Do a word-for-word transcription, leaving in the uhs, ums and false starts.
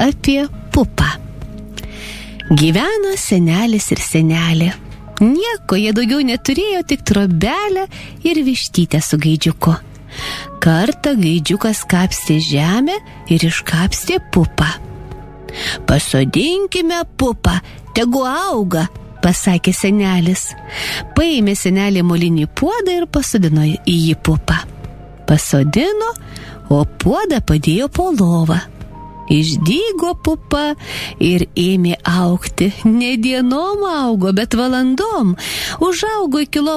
apie pupą. Gyveno senelis ir senelė. Nieko jie daugiau neturėjo, tik trobelę ir vištytę su gaidžiuku. Kartą gaidžiukas kapstė žemę ir iškapstė pupą. Pasodinkime pupą, tegu auga, pasakė senelis. Paėmė senelė molinį puodą ir pasodino į jį pupą. Pasodino, o puodą padėjo po lovą. Išdygo pupa ir ėmė augti. Ne dienom augo, bet valandom. Užaugo iki lovos